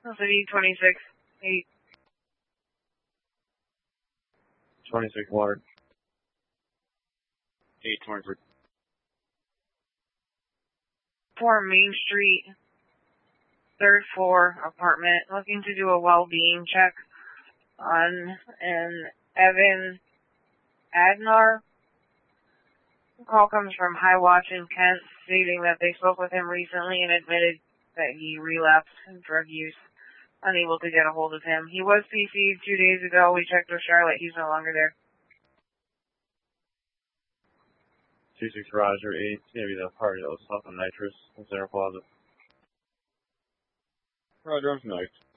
City 26, 8. 26 water. 823. 4 Main Street, 3rd floor apartment. Looking to do a well-being check on an Evan Adnar. The call comes from High Watch in Kent, stating that they spoke with him recently and admitted that he relapsed in drug use. Unable to get a hold of him. He was PC'd 2 days ago. We checked with Charlotte. He's no longer there. 26 Roger 8. It's going to be the party that was off on nitrous. It's in our closet. Roger, I'm familiar.